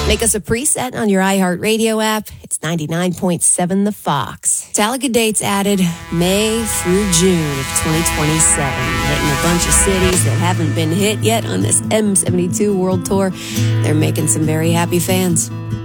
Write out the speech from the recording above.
Make us a preset on your iHeartRadio app. It's 99.7 The Fox. Talaga dates added May through June of 2027. Hitting a bunch of cities that haven't been hit yet on this M72 World Tour. They're making some very happy fans.